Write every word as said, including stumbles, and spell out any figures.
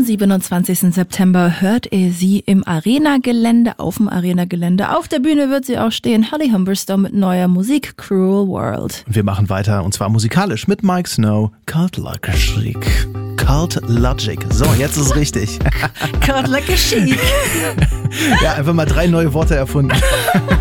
am siebenundzwanzigsten September hört ihr sie im Arena-Gelände, auf dem Arena-Gelände. Auf der Bühne wird sie auch stehen, Holly Humberstone mit neuer Musik, Cruel World. Wir machen weiter und zwar musikalisch mit Mike Snow, Cult Like a Chic. Cult Logic. So, jetzt ist es richtig. Cult Like a Chic. Ja, einfach mal drei neue Worte erfunden.